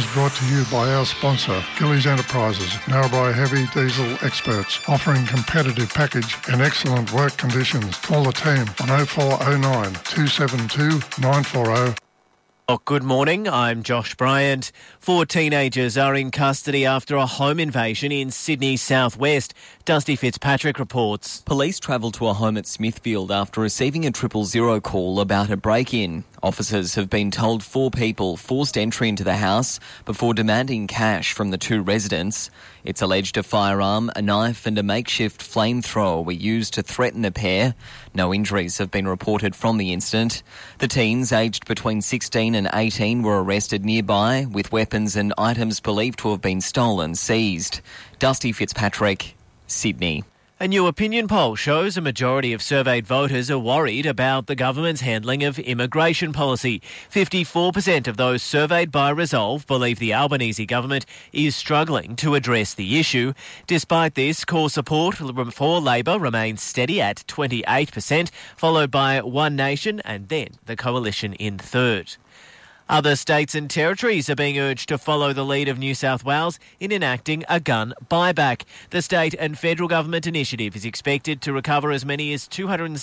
is brought to you by our sponsor, Gillies Enterprises, Narrabri heavy diesel experts, offering competitive package and excellent work conditions. Call the team on 0409 272 940. Good morning, I'm Josh Bryant. 4 teenagers are in custody after a home invasion in Sydney southwest. Dusty Fitzpatrick reports. Police travelled to a home at Smithfield after receiving a 000 call about a break-in. Officers have been told 4 people forced entry into the house before demanding cash from the 2 residents. It's alleged a firearm, a knife and a makeshift flamethrower were used to threaten the pair. No injuries have been reported from the incident. The teens, aged between 16 and 18, were arrested nearby with weapons and items believed to have been stolen seized. Dusty Fitzpatrick, Sydney. A new opinion poll shows a majority of surveyed voters are worried about the government's handling of immigration policy. 54% of those surveyed by Resolve believe the Albanese government is struggling to address the issue. Despite this, core support for Labor remains steady at 28%, followed by One Nation and then the Coalition in third. Other states and territories are being urged to follow the lead of New South Wales in enacting a gun buyback. The state and federal government initiative is expected to recover as many as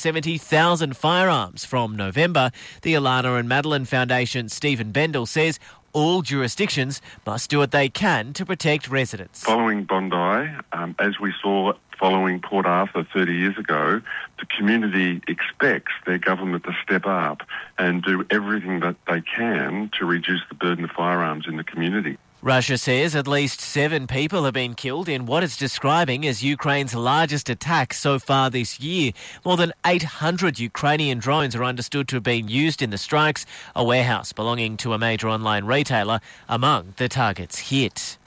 270,000 firearms from November. The Alana and Madeline Foundation Stephen Bendel says all jurisdictions must do what they can to protect residents. Following Bondi, as we saw following Port Arthur 30 years ago, the community expects their government to step up and do everything that they can to reduce the burden of firearms in the community. Russia says at least 7 people have been killed in what it's describing as Ukraine's largest attack so far this year. More than 800 Ukrainian drones are understood to have been used in the strikes, a warehouse belonging to a major online retailer among the targets hit.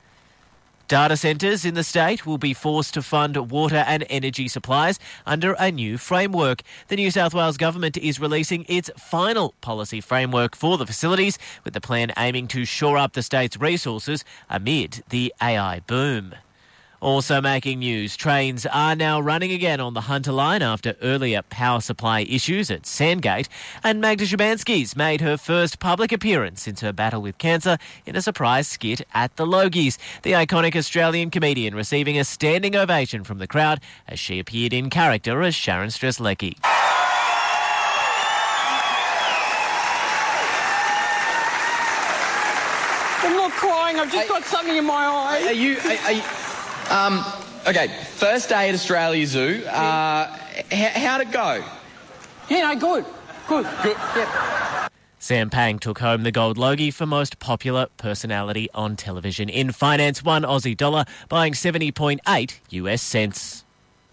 Data centres in the state will be forced to fund water and energy supplies under a new framework. The New South Wales government is releasing its final policy framework for the facilities, with the plan aiming to shore up the state's resources amid the AI boom. Also making news, trains are now running again on the Hunter Line after earlier power supply issues at Sandgate, and Magda Szubanski's made her first public appearance since her battle with cancer in a surprise skit at the Logies. The iconic Australian comedian receiving a standing ovation from the crowd as she appeared in character as Sharon Strzelecki. I'm not crying, I've just got something in my eye. Okay, first day at Australia Zoo. How'd it go? Yeah, no, good. Yep. Sam Pang took home the Gold Logie for most popular personality on television. In finance, $1 Aussie buying 70.8 US cents.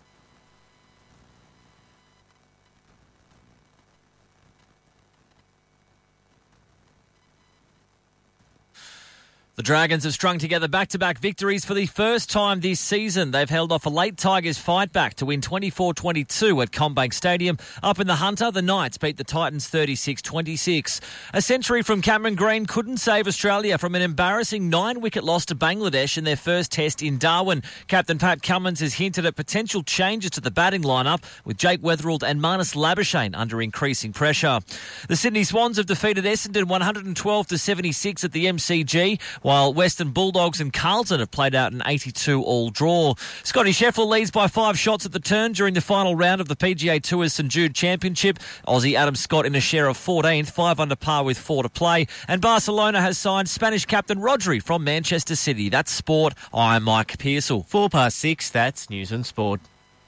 The Dragons have strung together back-to-back victories for the first time this season. They've held off a late Tigers fight back to win 24-22 at CommBank Stadium. Up in the Hunter, the Knights beat the Titans 36-26. A century from Cameron Green couldn't save Australia from an embarrassing 9-wicket loss to Bangladesh in their first test in Darwin. Captain Pat Cummins has hinted at potential changes to the batting lineup, with Jake Weatherald and Marnus Labuschagne under increasing pressure. The Sydney Swans have defeated Essendon 112-76 at the MCG, while Western Bulldogs and Carlton have played out an 82-all draw. Scotty Scheffler leads by 5 shots at the turn during the final round of the PGA Tour's St Jude Championship. Aussie Adam Scott in a share of 14th, 5 under par with 4 to play. And Barcelona has signed Spanish captain Rodri from Manchester City. That's sport. I'm Mike Pearsall. 6:04, that's News and Sport.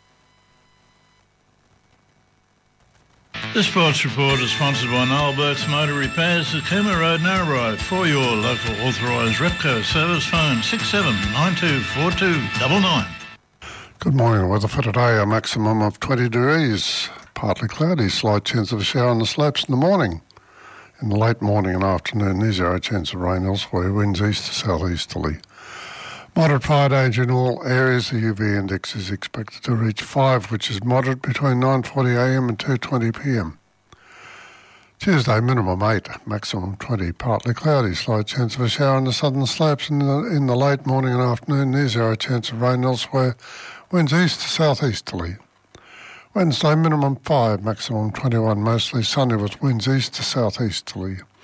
The Sports Report is sponsored by Noel Burke's Motor Repairs at Cooma Road, Narrabri. For your local authorised Repco service, phone 67924299. Good morning. Weather for today, a maximum of 20 degrees. Partly cloudy, slight chance of a shower on the slopes in the morning. In the late morning and afternoon, there's zero chance of rain elsewhere. Winds east to southeasterly. Moderate fire danger in all areas. The UV index is expected to reach 5, which is moderate between 9:40am and 2:20pm. Tuesday, minimum 8, maximum 20. Partly cloudy, slight chance of a shower on the southern slopes in the late morning and afternoon. There's zero chance of rain elsewhere. Winds east to southeasterly. Wednesday, minimum 5, maximum 21. Mostly sunny with winds east to southeasterly.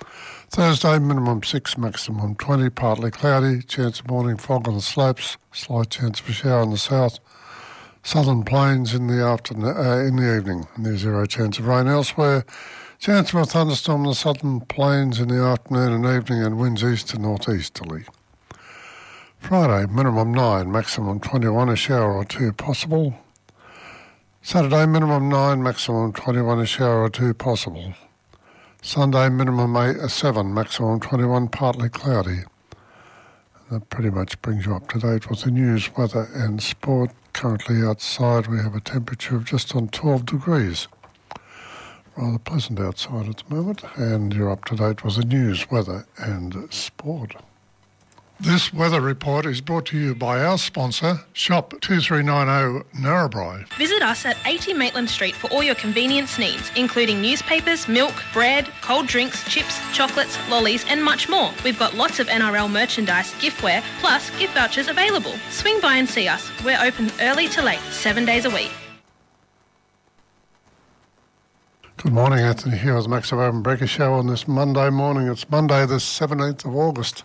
Thursday, minimum 6, maximum 20, partly cloudy, chance of morning fog on the slopes, slight chance of a shower in the south. Southern Plains in the afternoon, in the evening, near zero chance of rain elsewhere. Chance of a thunderstorm in the Southern Plains in the afternoon and evening, and winds east to northeasterly. Friday, minimum 9, maximum 21, a shower or two possible. Saturday, minimum 9, maximum 21, a shower or two possible. Sunday, minimum 7, maximum 21, partly cloudy. That pretty much brings you up to date with the news, weather and sport. Currently outside we have a temperature of just on 12 degrees. Rather pleasant outside at the moment, and you're up to date with the news, weather and sport. This weather report is brought to you by our sponsor, Shop 2390 Narrabri. Visit us at 80 Maitland Street for all your convenience needs, including newspapers, milk, bread, cold drinks, chips, chocolates, lollies and much more. We've got lots of NRL merchandise, giftware, plus gift vouchers available. Swing by and see us. We're open early to late, 7 days a week. Good morning, Anthony here with the Max of Open Breakfast Show on this Monday morning. It's Monday the 17th of August.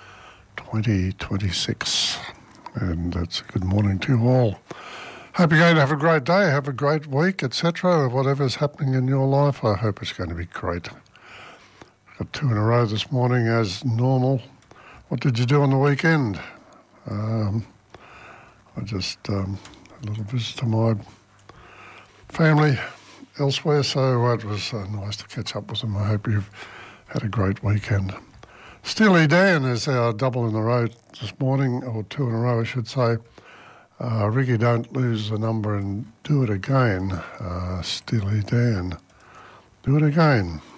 2026, and that's a good morning to you all. Hope you're going to have a great day, have a great week, etc. Whatever's happening in your life, I hope it's going to be great. Got 2 in a row this morning as normal. What did you do on the weekend? I just a little visit to my family elsewhere, so it was nice to catch up with them. I hope you've had a great weekend. Steely Dan is our double in a row this morning, or 2 in a row, I should say. Ricky, don't lose the number and do it again. Steely Dan. Do it again.